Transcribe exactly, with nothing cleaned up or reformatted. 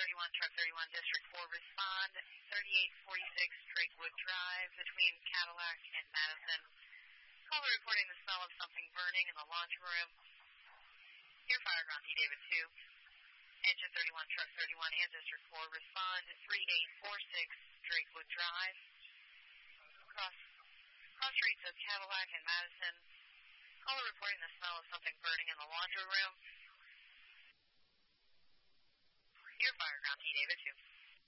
thirty-one, truck thirty-one, District four, respond, thirty-eight forty-six Drakewood Drive between Cadillac and Madison. Caller reporting the smell of something burning in the laundry room. Your fire ground P. David two. Engine thirty-one, truck thirty-one, and District four, respond, thirty-eight forty-six Drakewood Drive. Cross, cross streets of Cadillac and Madison. Caller reporting the smell of something burning in the laundry room. Your fire ground P. David two.